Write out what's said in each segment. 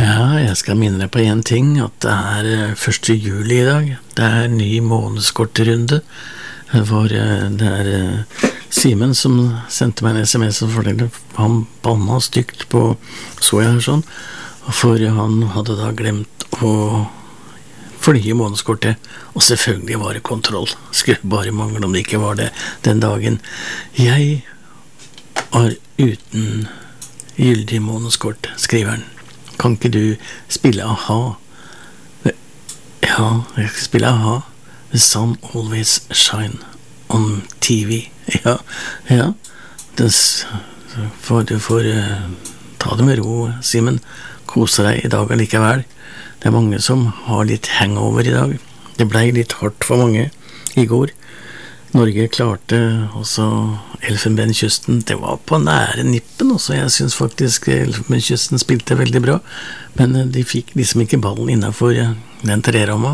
Ja, jeg skal minne deg på en ting, at det er 1. juli i dag. Det er ny månedskortrunde, hvor det er Simen som sendte meg en SMS og fortalte han banna stygt på, så jeg her sånn, for han hadde da glemt å fornye månedskortet, og selvfølgelig var det kontroll. Skulle bare mangle om det ikke var det den dagen. Jeg var uten gyldig månedskort, skriver han. Kan ikke du spille A-ha? Ja, jeg skal spille A-ha. The sun always shine on TV. Ja. Du får ta det med ro, Simen. Kose deg i dag allikevel. Det er mange som har litt hangover i dag. Det ble litt hardt for mange i går. Norge klarte også Elfenbenskysten. Det var på nære nippen også. Jeg synes faktisk Elfenbenskysten spilte veldig bra, men de fikk liksom ikke ballen innenfor den treramma.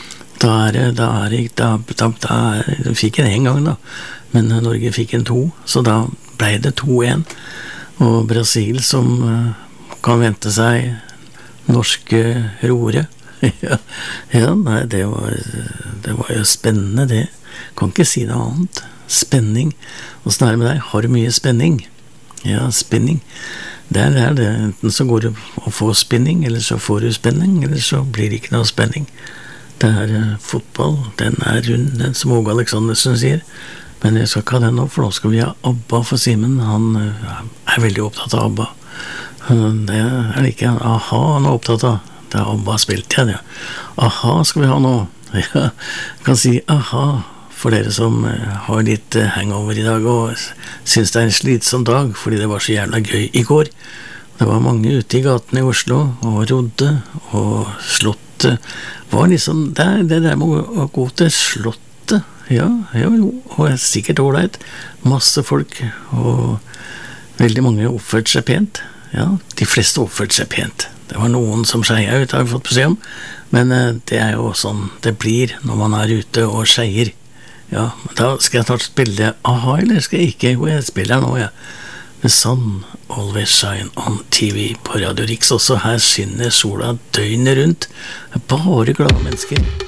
De fikk en gang da, men Norge fikk en 2, så da ble det 2-1. Og Brasil som kan vente seg norske roere. Nei, det var jo spennende det. Kan ikke si noe annet. Spenning. Hvordan er det med deg? Har du mye spenning? Ja, spenning. Det er det. Enten så går det å få spenning, eller så får du spenning, eller så blir det ikke noe spenning. Det er fotball. Den er rund, den som Åge Aleksandersen sier. Men jeg skal ikke ha den nå, for nå skal vi ha ABBA for Simen. Han er veldig opptatt av ABBA. Det er det ikke A-ha han er opptatt av. Det er ABBA spilt igjen, ja. A-ha skal vi ha nå. Ja, jeg kan si A-ha for dere som har litt hangover i dag og synes det er en slitsom dag fordi det var så jævla gøy i går. Det var mange ute i gatene i Oslo og rodde, og slottet var liksom det der med å gå til slottet. Ja, og sikkert ålreit. Masse folk, og veldig mange oppførte seg pent. Ja, de fleste oppførte seg pent. Det var noen som skeier ut, har vi fått beskjed om, men det er jo sånn det blir når man er ute og skeier. Ja, da skal jeg snart spille A-ha, eller skal jeg ikke? Jo, jeg spiller nå, ja. The sun always shine on TV på Radio Riks. Også her skinner sola døgnet rundt. Bare glade mennesker.